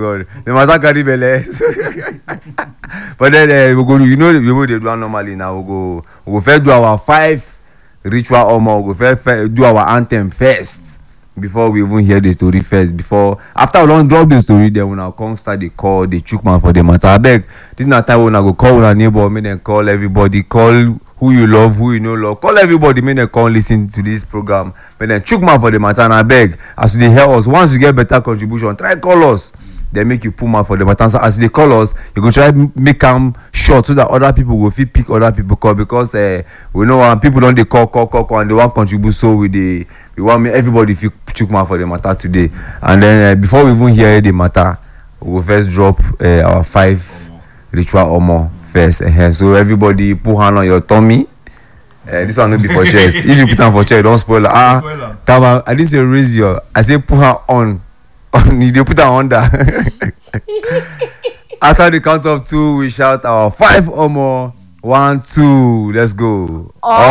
God. The matter carry belle. But then we go. You know the way they do it normally. Now we go first do our 5 ritual omo. We go first do our anthem first before we even hear the story first. After we don't drop the story, then we now come start the call, the chook man for the matter. I beg, this is not time we now go call our neighbor, make them call everybody, call who you love, who you no love, call everybody, make them come listen to this program, make them chook man for the matter. And I beg, as they hear us, once you get better contribution, try call us. They make you put man for the matter. So as they call us, you go try make them short so that other people will fit pick other people call, because we know people don't they call and they want contribute, so we want me everybody feel chook man for the matter today. And then before we even hear the matter, we will first drop our 5 ritual omo first. So everybody put hand on your tummy. This one no be for chest. If you put hand for chest, don't spoil it. Come on, I didn't say raise your. I say put hand on. You put her under. After the count of 2, we shout our 5 or more. 1, 2, let's go.